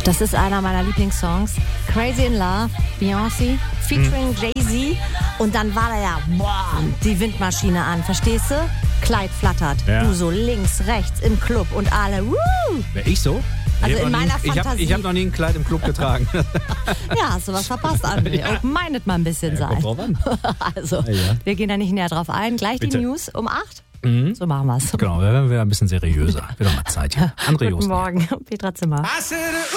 Das ist einer meiner Lieblingssongs. Crazy in Love, Beyoncé, featuring Jay-Z. Und dann war da ja, die Windmaschine an, verstehst du? Kleid flattert. Ja. Du so links, rechts im Club und alle, Wer ich so? Also in meiner Fantasie. Ich hab noch nie ein Kleid im Club getragen. Ja, hast du was verpasst, André. Ja. Open-minded mal ein bisschen sein. Kommt drauf an. Also, wir gehen da nicht näher drauf ein. Gleich Bitte. die News um 8. So machen wir's. Genau, wir werden wieder ein bisschen seriöser. Wird doch mal Zeit hier. André Guten Josten. Morgen, Petra Zimmer.